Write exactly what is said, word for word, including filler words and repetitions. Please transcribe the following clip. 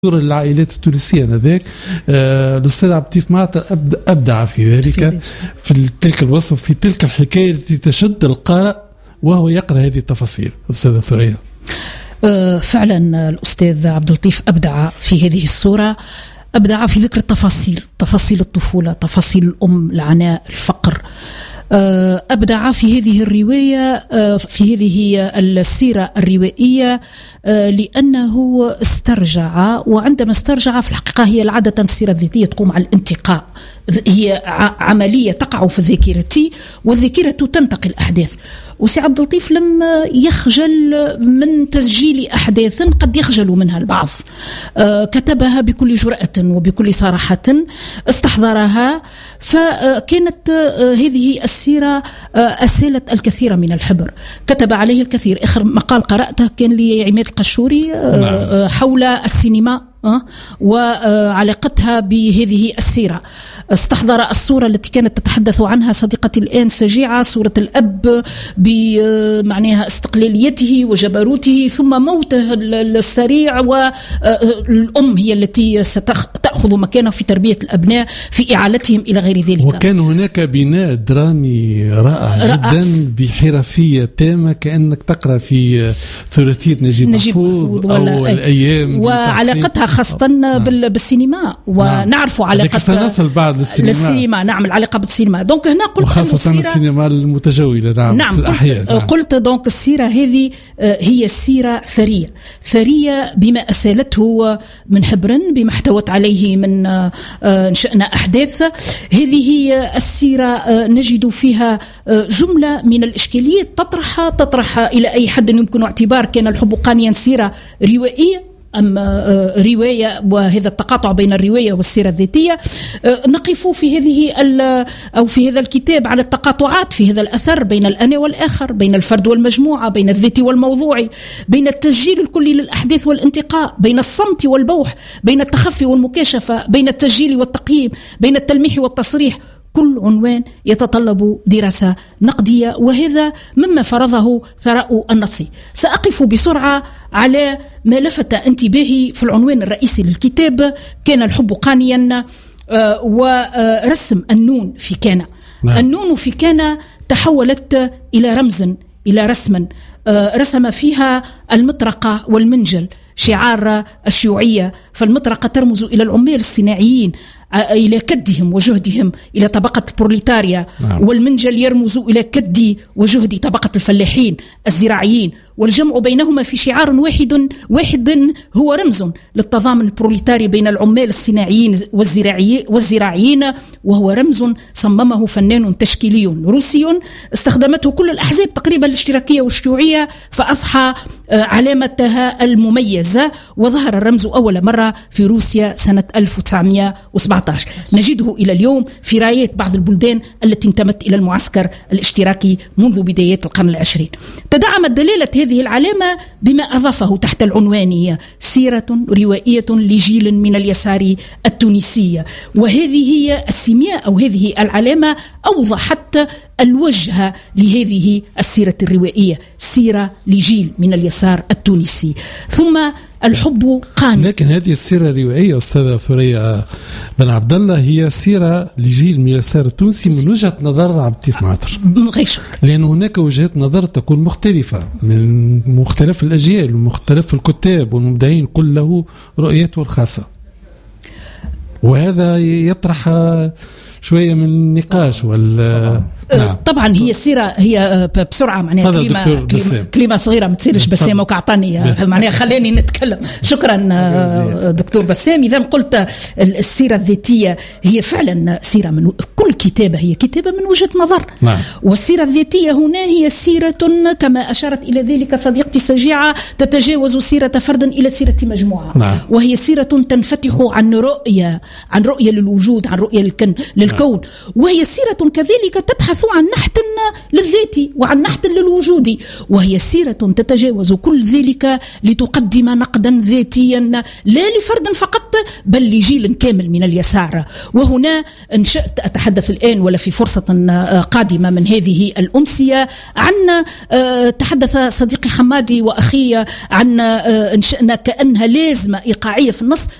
العائلات التونسية هذاك آه الأستاذ عبد اللطيف معطر أبدع في ذلك، في تلك الوصف، في تلك الحكاية التي تشد القارئ وهو يقرأ هذه التفاصيل. أستاذة ثريا، آه فعلا الأستاذ عبد اللطيف أبدع في هذه الصورة، أبدع في ذكر التفاصيل، تفاصيل الطفولة، تفاصيل الأم، العناء، الفقر. أبدع في هذه الرواية، في هذه السيرة الروائية، لأنه استرجع، وعندما استرجع في الحقيقة هي عادة السيرة الذاتية تقوم على الانتقاء، هي عملية تقع في الذاكرة والذاكرة تنتقل الأحداث. وسي عبد اللطيف لم يخجل من تسجيل أحداث قد يخجل منها البعض، كتبها بكل جرأة وبكل صراحة، استحضرها، فكانت هذه السيرة أسالت الكثير من الحبر، كتب عليه الكثير. آخر مقال قرأته كان لعماد القشوري حول السينما وعلاقتها بهذه السيرة، استحضر الصورة التي كانت تتحدث عنها صديقتي الآن سجيعة، صورة الأب بمعناها استقلاليته وجبروته ثم موته السريع، والأم هي التي ستأخذ مكانه في تربية الأبناء، في إعالتهم إلى غير ذلك. وكان هناك بناء درامي رائع جدا بحرفية تامة، كأنك تقرأ في ثلاثية نجيب محفوظ أو أي. الأيام، وعلاقتها خاصة نعم. بالسينما، ونعرف علاقة سنصل بعد للسينما. للسينما نعم، العلاقة بالسينما. دونك هنا قلت وخاصة السينما المتجولة نعم, نعم في الأحيان. قلت, نعم. قلت دونك السيرة هذه هي السيرة ثرية، ثرية بما أسالته من حبر، بما احتوت عليه من شأن أحداث. هذه هي السيرة نجد فيها جملة من الإشكاليات تطرح تطرح إلى أي حد يمكن اعتبار كان الحب قانيا سيرة روائية أم رواية، وهذا التقاطع بين الرواية والسيرة الذاتية. نقف في هذه أو في هذا الكتاب على التقاطعات في هذا الأثر بين الأنا والآخر، بين الفرد والمجموعة، بين الذاتي والموضوعي، بين التسجيل الكلي للأحداث والانتقاء، بين الصمت والبوح، بين التخفي والمكاشفة، بين التسجيل والتقييم، بين التلميح والتصريح. كل عنوان يتطلب دراسة نقدية، وهذا مما فرضه ثراء النص. سأقف بسرعة على ما لفت انتباهي في العنوان الرئيسي للكتاب، كان الحب قانيا، ورسم النون في كان. نعم. النون في كان تحولت إلى رمز، إلى رسم، رسم فيها المطرقة والمنجل، شعار الشيوعية. فالمطرقة ترمز إلى العمال الصناعيين، إلى كدهم وجهدهم، إلى طبقة البروليتاريا. نعم. والمنجل يرمز إلى كد وجهد طبقة الفلاحين الزراعيين، والجمع بينهما في شعار واحد واحد هو رمز للتضامن البروليتاري بين العمال الصناعيين والزراعي والزراعيين، وهو رمز صممه فنان تشكيلي روسي استخدمته كل الأحزاب تقريبا الاشتراكية والشيوعية، فأضحى علامتها المميزة، وظهر الرمز أول مرة في روسيا سنة ألف وتسعمائة وسبعة عشر. نجده إلى اليوم في رايات بعض البلدان التي انتمت إلى المعسكر الاشتراكي منذ بدايات القرن العشرين. تدعمت دلالة هذه العلامة بما أضافه تحت العنوان هي سيرة روائية لجيل من اليسار التونسي، وهذه هي السمياء أو هذه العلامة أوضحت الوجه لهذه السيرة الروائية، سيرة لجيل من اليسار التونسي. ثم الحب قانون. لكن هذه السيرة الروائية أستاذة ثريا بن عبد الله هي سيرة لجيل من اليسار التونسي من وجهة نظر عبد اللطيف معطر، لأن هناك وجهات نظر تكون مختلفة من مختلف الأجيال ومختلف الكتاب والمبدعين، كل له رؤيته الخاصة، وهذا يطرح شوية من النقاش وال نعم. طبعا هي السيرة هي بسرعة معناها كلمة, كلمة, كلمة صغيرة ما تصيرش بسام وكعطاني معناها خلاني نتكلم. شكرا دكتور بسام. إذا قلت السيرة الذاتية هي فعلا سيرة، من كل كتابة هي كتابة من وجهة نظر. نعم. والسيرة الذاتية هنا هي سيرة كما أشارت إلى ذلك صديقتي سجيعة، تتجاوز سيرة فرد إلى سيرة مجموعة. نعم. وهي سيرة تنفتح عن رؤية عن رؤية للوجود، عن رؤية للكون. نعم. وهي سيرة كذلك تبحث نتحدث عن نحت للذاتي وعن نحت للوجودي، وهي سيرة تتجاوز كل ذلك لتقدم نقدا ذاتيا لا لفرد فقط بل لجيل كامل من اليسار. وهنا إن شئت أتحدث الآن ولا في فرصة قادمة من هذه الأمسية عن تحدث صديقي حمادي وأخي عن إن شئنا كأنها لازمة إيقاعية في النص.